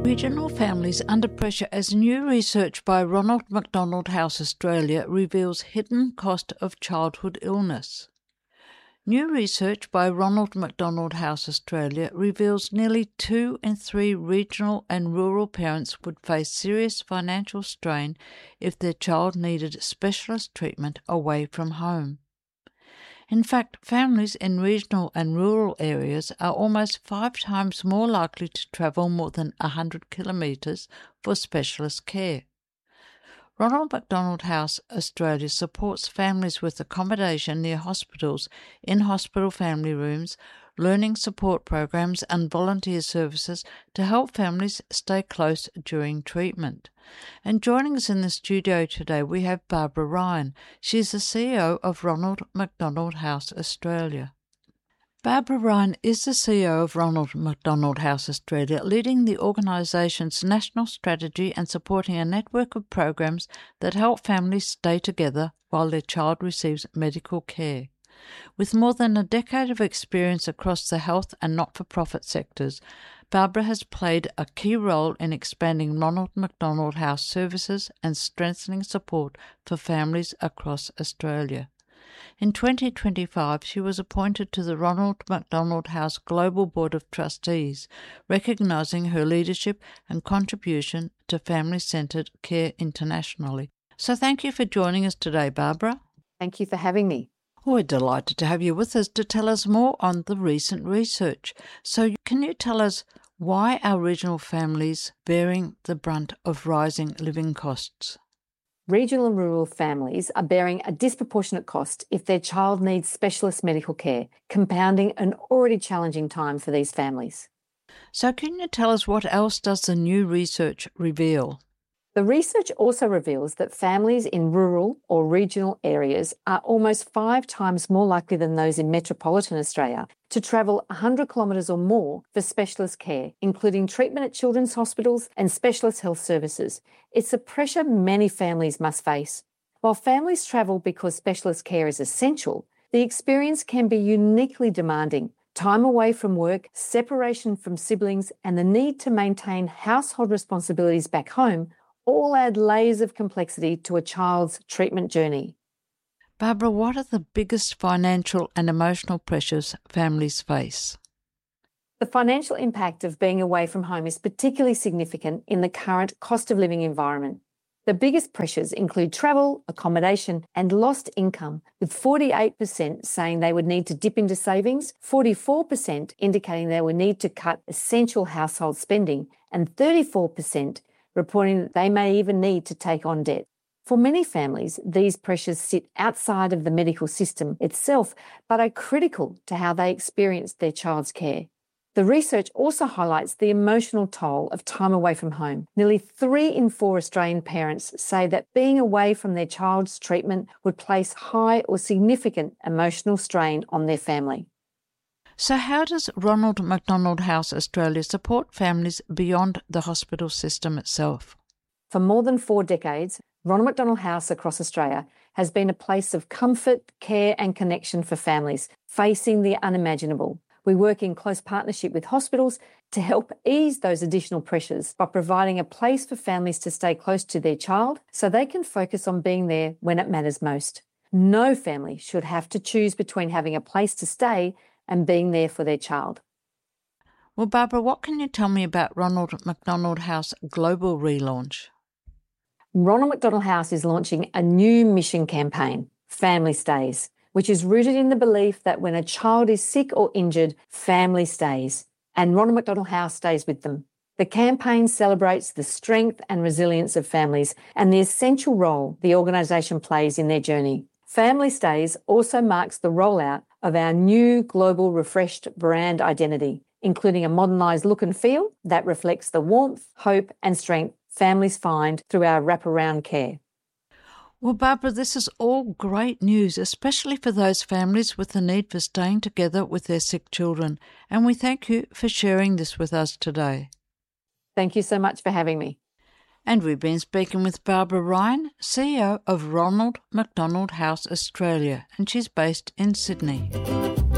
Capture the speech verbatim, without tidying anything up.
Regional families under pressure as new research by Ronald McDonald House Australia reveals hidden cost of childhood illness. New research by Ronald McDonald House Australia reveals nearly two in three regional and rural parents would face serious financial strain if their child needed specialist treatment away from home. In fact, families in regional and rural areas are almost five times more likely to travel more than one hundred kilometres for specialist care. Ronald McDonald House Australia supports families with accommodation near hospitals, in-hospital family rooms, learning support programs and volunteer services to help families stay close during treatment. And joining us in the studio today we have Barbara Ryan. She's the C E O of Ronald McDonald House Australia. Barbara Ryan is the C E O of Ronald McDonald House Australia, leading the organisation's national strategy and supporting a network of programs that help families stay together while their child receives medical care. With more than a decade of experience across the health and not-for-profit sectors, Barbara has played a key role in expanding Ronald McDonald House services and strengthening support for families across Australia. In twenty twenty-five, she was appointed to the Ronald McDonald House Global Board of Trustees, recognising her leadership and contribution to family-centred care internationally. So thank you for joining us today, Barbara. Thank you for having me. We're delighted to have you with us to tell us more on the recent research. So can you tell us why are regional families bearing the brunt of rising living costs? Regional and rural families are bearing a disproportionate cost if their child needs specialist medical care, compounding an already challenging time for these families. So can you tell us what else does the new research reveal? The research also reveals that families in rural or regional areas are almost five times more likely than those in metropolitan Australia to travel one hundred kilometres or more for specialist care, including treatment at children's hospitals and specialist health services. It's a pressure many families must face. While families travel because specialist care is essential, the experience can be uniquely demanding. Time away from work, separation from siblings, and the need to maintain household responsibilities back home all add layers of complexity to a child's treatment journey. Barbara, what are the biggest financial and emotional pressures families face? The financial impact of being away from home is particularly significant in the current cost of living environment. The biggest pressures include travel, accommodation, and lost income, with forty-eight percent saying they would need to dip into savings, forty-four percent indicating they would need to cut essential household spending, and thirty-four percent reporting that they may even need to take on debt. For many families, these pressures sit outside of the medical system itself, but are critical to how they experience their child's care. The research also highlights the emotional toll of time away from home. Nearly three in four Australian parents say that being away from their child's treatment would place high or significant emotional strain on their family. So how does Ronald McDonald House Australia support families beyond the hospital system itself? For more than four decades, Ronald McDonald House across Australia has been a place of comfort, care and connection for families facing the unimaginable. We work in close partnership with hospitals to help ease those additional pressures by providing a place for families to stay close to their child so they can focus on being there when it matters most. No family should have to choose between having a place to stay and being there for their child. Well, Barbara, what can you tell me about Ronald McDonald House Global relaunch? Ronald McDonald House is launching a new mission campaign, Family Stays, which is rooted in the belief that when a child is sick or injured, family stays, and Ronald McDonald House stays with them. The campaign celebrates the strength and resilience of families and the essential role the organisation plays in their journey. Family Stays also marks the rollout of our new global refreshed brand identity, including a modernised look and feel that reflects the warmth, hope and strength families find through our wraparound care. Well, Barbara, this is all great news, especially for those families with the need for staying together with their sick children, and we thank you for sharing this with us today. Thank you so much for having me. And we've been speaking with Barbara Ryan, C E O of Ronald McDonald House Australia, and she's based in Sydney.